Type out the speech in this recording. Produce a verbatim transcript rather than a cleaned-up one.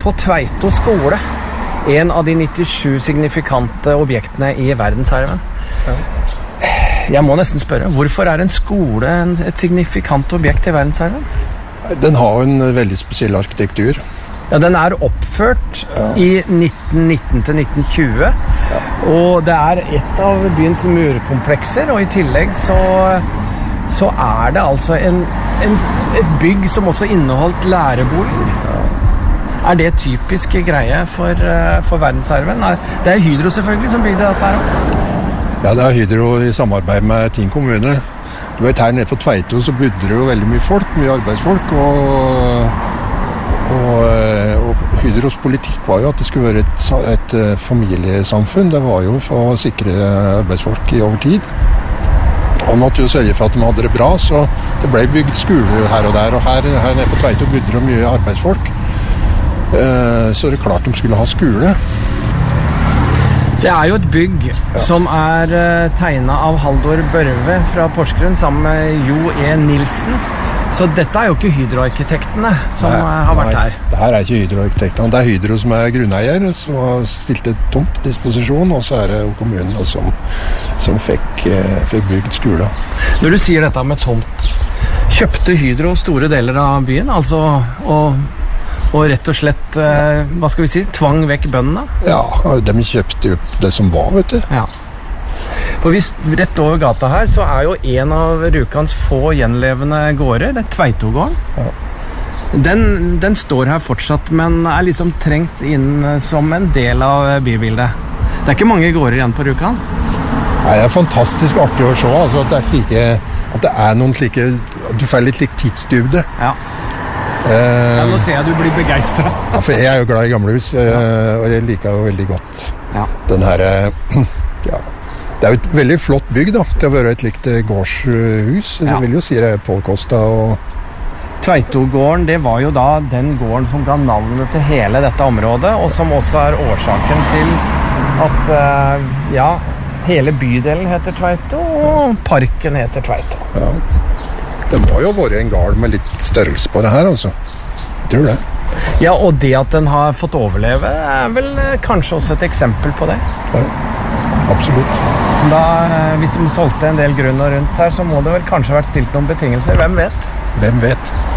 på Tveito skole, en av de nittisju signifikante objektene i verdensarven. Ja. Jeg må nesten spørre, hvorfor er en skole et signifikant objekt i verdensarven? Den har en veldig spesiell arkitektur. Ja, den er oppført ja. i nitten nitten til nitten tjue, ja. og det er et av byens murkomplekser, og i tillegg så, så er det altså en, en, et bygg som også inneholdt læreboliger. Ja. Er det typisk greie for, for verdensarven? Det er Hydro selvfølgelig som bygde dette her. Ja, det er Hydro i samarbeid med Tinn kommune. Du vet, her nede på Tveito så bodde det jo veldig mye folk, mye arbeidsfolk, og Og, og Hydros politikk var jo at det skulle være et, et familiesamfunn. Det var jo for å sikre arbeidsfolk i over tid. Og måtte jo sørge for at de hadde det bra, så det ble bygd skole her og der. Og her, her nede på Tveito bodde det mye arbeidsfolk. Så det er klart de skulle ha skole. Det er jo et bygg ja. som er tegnet av Haldor Børve fra Porsgrunn sammen med Jo E. Nilsen. Så dette er jo ikke Hydro-arkitektene som nei, har vært her. Nei, det her er ikke Hydro-arkitektene. Det er Hydro som er grunneier, som har stilt et tomt disposisjon, og så er det jo kommunen som, som fikk, fikk bygd skole. Når du sier dette med tomt, kjøpte Hydro store deler av byen, altså og, og rett og slett, ja. hva skal vi si, tvang vekk bøndene? Ja, de kjøpte jo det som var, vet du. Ja. For hvis rett over gata her, så er jo en av Rjukans få gjenlevende gårder, det er Tveitogården. Ja. Den, den står her fortsatt, men er liksom trengt inn som en del av bybildet. Det er ikke mange gårder igjen på Rjukan. Nei, det er fantastisk artig å se, altså, at, det er slike, at det er noen slike, du får litt like tidsdybde. Ja. Eh, ja, nå ser jeg du blir begeistret. Ja, for jeg er jo glad i gamlehus, eh, og jeg liker jo veldig godt ja. den her, ja. Det er jo et veldig flott bygg da, til å være et likt gårdshus. Ja. Jeg vil jo si det er påkostet. Og... Tveitogården, det var jo da den gården som ga navnet til hele dette området, og som også er årsaken til at uh, ja, hele bydelen heter Tveito, og parken heter Tveito. Ja. Det må jo være en gard med litt størrelse på det her, altså. Jeg tror det. Ja, og det at den har fått overleve er vel kanskje også et eksempel på det. Ja. Absolutt. Da, hvis de solgte en del grunn og rundt her, så må det vel kanskje ha vært stilt noen betingelser. Hvem vet? Hvem vet?